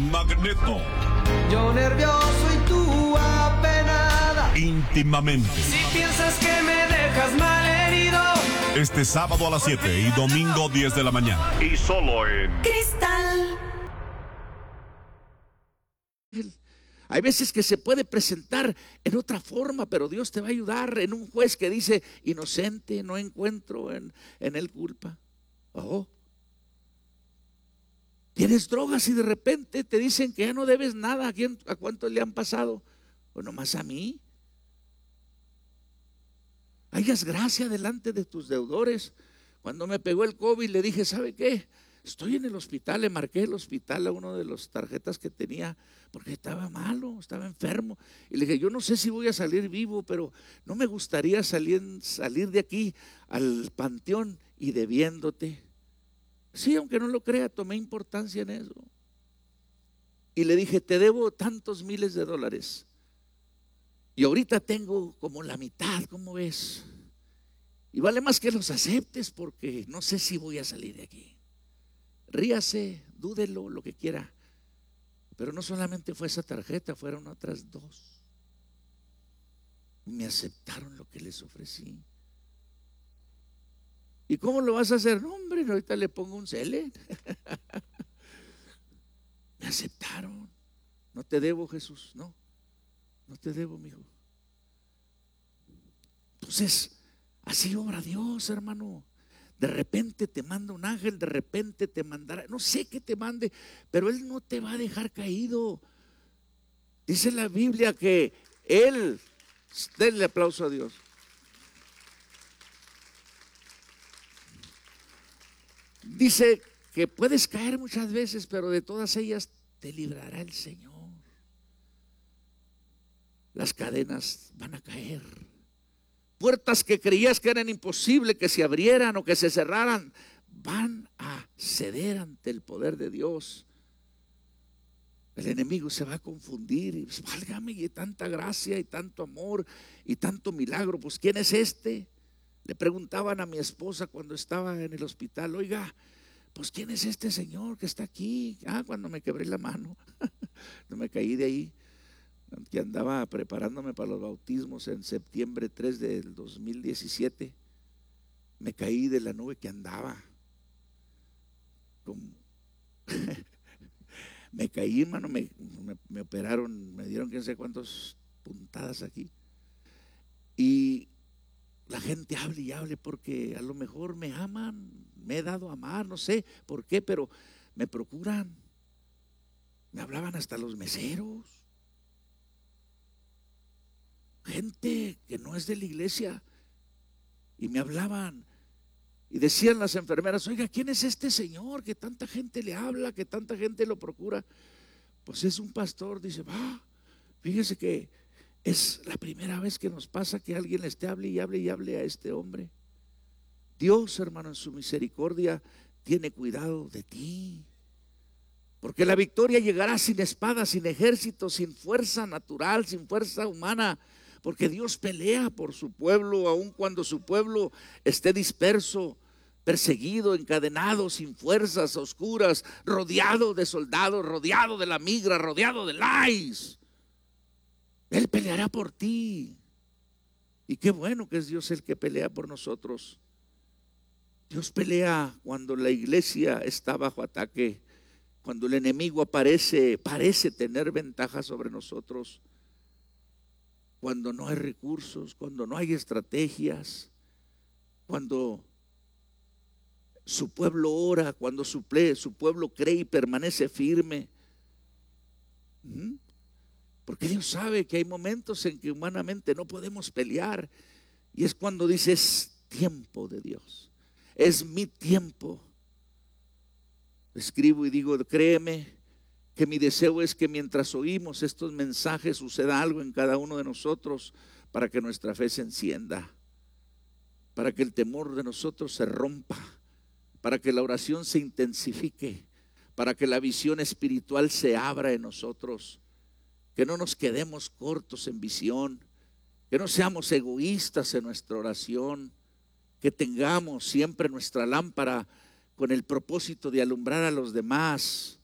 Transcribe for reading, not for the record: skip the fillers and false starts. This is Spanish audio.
Magneto. Yo nervioso y tú apenada. Íntimamente. Si piensas que me dejas malherido. Este sábado a las 7 y domingo 10 de la mañana. Y solo en Cristal. Hay veces que se puede presentar en otra forma, pero Dios te va a ayudar en un juez que dice inocente, no encuentro en él culpa. Oh. Tienes drogas y de repente te dicen que ya no debes nada. ¿A cuántos le han pasado? Pues nomás a mí. Hayas gracia delante de tus deudores. Cuando me pegó el COVID le dije, ¿sabe qué? Estoy en el hospital, le marqué el hospital a uno de las tarjetas que tenía porque estaba malo, estaba enfermo. Y le dije, yo no sé si voy a salir vivo, pero no me gustaría salir de aquí al panteón y debiéndote. Sí, aunque no lo crea, tomé importancia en eso. Y le dije, te debo tantos miles de dólares. Y ahorita tengo como la mitad, ¿cómo ves? Y vale más que los aceptes porque no sé si voy a salir de aquí. Ríase, dúdelo, lo que quiera. Pero no solamente fue esa tarjeta, fueron otras dos. Me aceptaron lo que les ofrecí. ¿Y cómo lo vas a hacer? No, hombre, ahorita le pongo un cele. Me aceptaron. No te debo, Jesús, no te debo, mijo. Entonces, así obra Dios, hermano. De repente te manda un ángel, de repente te mandará, no sé qué te mande, pero Él no te va a dejar caído. Dice la Biblia que Él, denle aplauso a Dios. Dice que puedes caer muchas veces, pero de todas ellas te librará el Señor. Las cadenas van a caer. Puertas que creías que eran imposibles que se abrieran o que se cerraran, van a ceder ante el poder de Dios. El enemigo se va a confundir y pues, válgame, y tanta gracia y tanto amor y tanto milagro, pues ¿quién es este? Le preguntaban a mi esposa cuando estaba en el hospital, oiga, pues ¿quién es este señor que está aquí? Cuando me quebré la mano, no me caí de ahí, que andaba preparándome para los bautismos en septiembre 3 del 2017, me caí de la nube que andaba. Me caí, hermano, me operaron, me dieron quién sé cuántas puntadas aquí. Y la gente hable y hable porque a lo mejor me aman, me he dado a amar, no sé por qué, pero me procuran. Me hablaban hasta los meseros. Gente que no es de la iglesia. Y me hablaban y decían las enfermeras, oiga, ¿quién es este señor que tanta gente le habla, que tanta gente lo procura? Pues es un pastor. Dice, fíjese que es la primera vez que nos pasa que alguien le esté hable y hable y hable a este hombre. Dios, hermano, en su misericordia tiene cuidado de ti. Porque la victoria llegará sin espada, sin ejército, sin fuerza natural, sin fuerza humana. Porque Dios pelea por su pueblo, aun cuando su pueblo esté disperso, perseguido, encadenado, sin fuerzas, a oscuras, rodeado de soldados, rodeado de la migra, rodeado de lais. Él peleará por ti. Y qué bueno que es Dios el que pelea por nosotros. Dios pelea cuando la iglesia está bajo ataque, cuando el enemigo parece tener ventaja sobre nosotros, cuando no hay recursos, cuando no hay estrategias, cuando su pueblo ora, cuando su pueblo cree y permanece firme. Porque Dios sabe que hay momentos en que humanamente no podemos pelear, y es cuando dice, es tiempo de Dios, es mi tiempo. Escribo y digo, créeme que mi deseo es que mientras oímos estos mensajes suceda algo en cada uno de nosotros para que nuestra fe se encienda, para que el temor de nosotros se rompa, para que la oración se intensifique, para que la visión espiritual se abra en nosotros, que no nos quedemos cortos en visión, que no seamos egoístas en nuestra oración, que tengamos siempre nuestra lámpara con el propósito de alumbrar a los demás,